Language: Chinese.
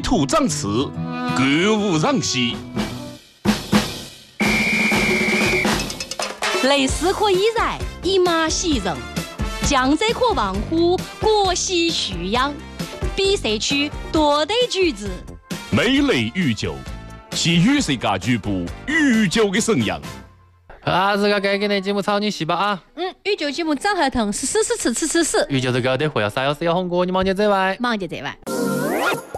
土长刺，歌舞让西。 雷丝可以染，一马喜人；江浙可望乎，国喜蓄养。比社区多得举子， 美雷御酒，是雨色家居部御酒的沈阳。 这个该给你节目炒你细吧啊！ 御酒节目长合同是死， 御酒这个得会要啥要是要红过，你忙点这外。 忙就这完。